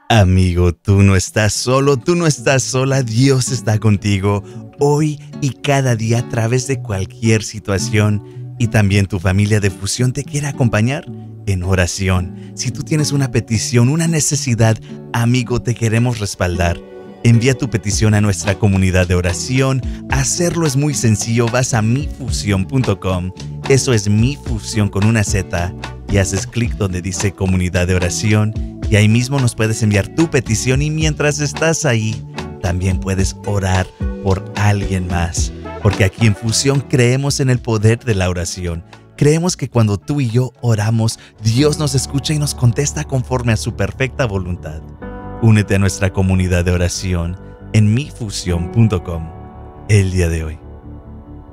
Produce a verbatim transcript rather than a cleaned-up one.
Amigo, tú no estás solo, tú no estás sola, Dios está contigo hoy y cada día a través de cualquier situación. Y también tu familia de Fusión te quiere acompañar en oración. Si tú tienes una petición, una necesidad, amigo, te queremos respaldar. Envía tu petición a nuestra comunidad de oración. Hacerlo es muy sencillo, vas a mi fusión punto com. Eso es Mi Fusión con una Z. Y haces clic donde dice comunidad de oración. Y ahí mismo nos puedes enviar tu petición y mientras estás ahí, también puedes orar por alguien más. Porque aquí en Fusión creemos en el poder de la oración. Creemos que cuando tú y yo oramos, Dios nos escucha y nos contesta conforme a su perfecta voluntad. Únete a nuestra comunidad de oración en mi fusión punto com el día de hoy.